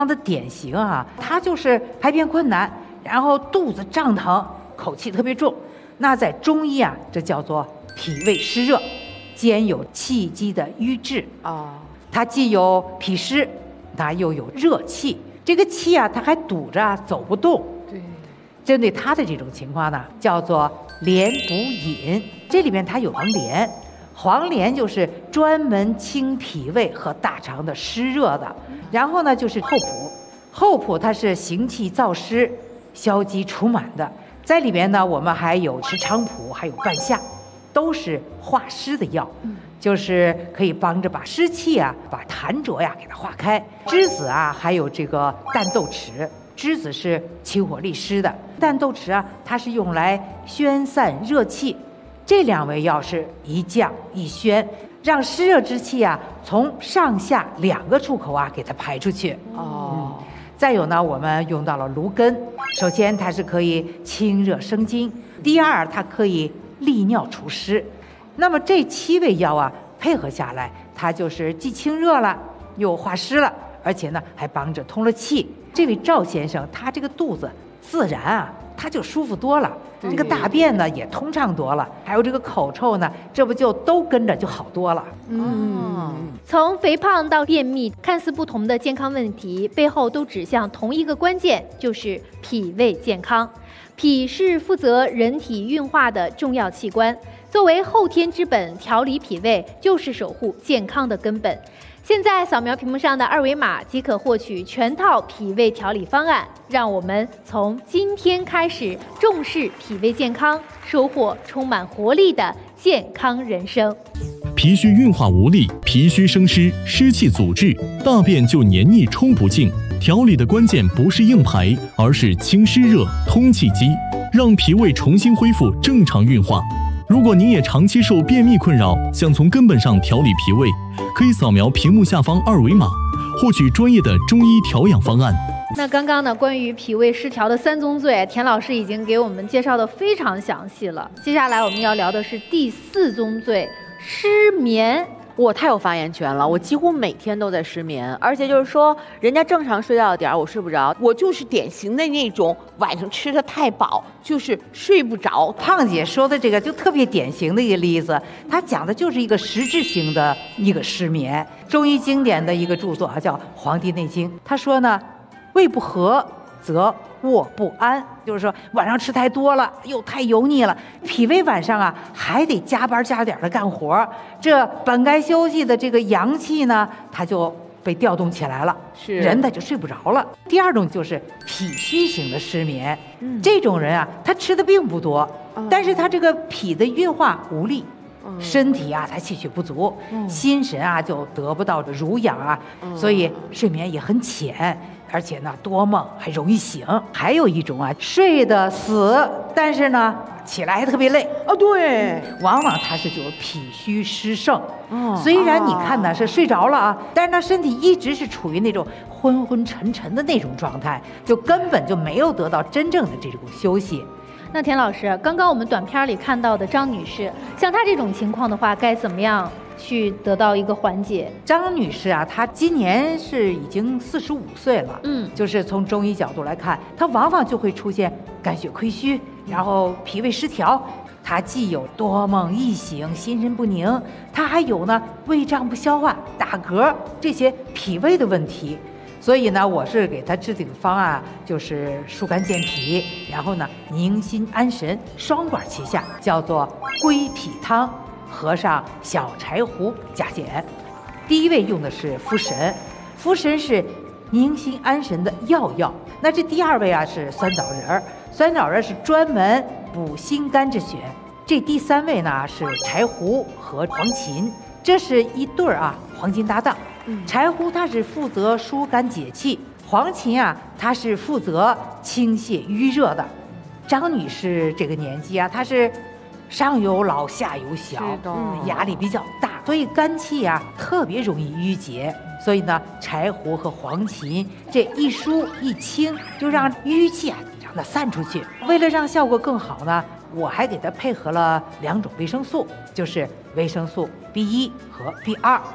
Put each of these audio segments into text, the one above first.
的典型啊，它就是排便困难，然后肚子胀疼，口气特别重。那在中医啊，这叫做脾胃湿热，兼有气机的瘀滞啊。它既有脾湿，它又有热气。这个气啊，它还堵着走不动。 对， 针对它的这种情况呢，叫做连补饮。这里面它有黄连，黄连就是专门清脾胃和大肠的湿热的。然后呢，就是厚朴，厚朴它是行气燥湿、消积除螨的。在里边呢，我们还有石菖蒲，还有半夏，都是化湿的药，就是可以帮着把湿气啊、把痰浊呀给它化开。栀子啊，还有这个淡豆豉，栀子是清火利湿的，淡豆豉啊，它是用来宣散热气。这2味药是一降一宣，让湿热之气啊从上下2个出口啊给它排出去。再有呢，我们用到了芦根。首先它是可以清热生津，第二它可以利尿除湿。那么这7味药啊配合下来，它就是既清热了又化湿了，而且呢还帮着通了气。这位赵先生他这个肚子自然啊他就舒服多了，这个大便呢也通畅多了，还有这个口臭呢，这不就都跟着就好多了。 从肥胖到便秘，看似不同的健康问题背后都指向同一个关键，就是脾胃健康。脾是负责人体运化的重要器官，作为后天之本，调理脾胃就是守护健康的根本。现在扫描屏幕上的2维码即可获取全套脾胃调理方案，让我们从今天开始重视脾胃健康，收获充满活力的健康人生。 脾虚运化无力，脾虚生湿，湿气阻滞，大便就黏腻冲不净。调理的关键不是硬排，而是清湿热、通气机，让脾胃重新恢复正常运化。如果您也长期受便秘困扰，想从根本上调理脾胃，可以扫描屏幕下方2维码，获取专业的中医调养方案。 那刚刚呢，关于脾胃失调的3宗罪，田老师已经给我们介绍的非常详细了。接下来我们要聊的是第4宗罪，失眠。 我太有发言权了，我几乎每天都在失眠，而且就是说，人家正常睡觉的点我睡不着，我就是典型的那种晚上吃的太饱，就是睡不着。 胖姐说的这个就特别典型的一个例子，她讲的就是一个实质性的一个失眠。中医经典的一个著作啊，叫《黄帝内经》，他说呢，胃不和则卧不安，就是说晚上吃太多了，又太油腻了，脾胃晚上啊还得加班加点的干活，这本该休息的这个阳气呢，它就被调动起来了，人他就睡不着了。第2种就是脾虚型的失眠，这种人啊，他吃的并不多，但是他这个脾的运化无力。身体啊，他气血不足，心神啊就得不到濡养啊，所以睡眠也很浅，而且呢多梦还容易醒。还有一种啊，睡得死，但是呢起来还特别累。 对， 往往他是就是脾虚湿盛。虽然你看呢是睡着了啊，但是他身体一直是处于那种昏昏沉沉的那种状态，就根本就没有得到真正的这种休息。 那田老师，刚刚我们短片里看到的张女士，像她这种情况的话，该怎么样去得到一个缓解？ 张女士啊，她今年是已经45岁了，就是从中医角度来看，她往往就会出现肝血亏虚，然后脾胃失调。她既有多梦易醒、心神不宁，她还有呢胃胀不消化、打嗝这些脾胃的问题。所以呢，我是给他制定的方案就是疏肝健脾，然后呢宁心安神，双管齐下，叫做归脾汤，合上小柴胡加减。第1位用的是茯神，茯神是宁心安神的药。那这第2位啊是酸枣仁，酸枣仁是专门补心肝之血。这第3位呢是柴胡和黄芩，这是一对儿啊黄金搭档。柴胡它是负责疏肝解气，黄芩啊它是负责清泻瘀热的。张女士这个年纪啊，她是上有老下有小，压力比较大，所以肝气啊特别容易郁结。所以呢，柴胡和黄芩这一疏一清，就让瘀气啊让它散出去。为了让效果更好呢，我还给它配合了2种维生素，就是维生素 B1 和 B2。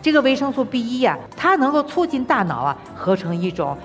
这个维生素 B1 呀，它能够促进大脑啊合成一种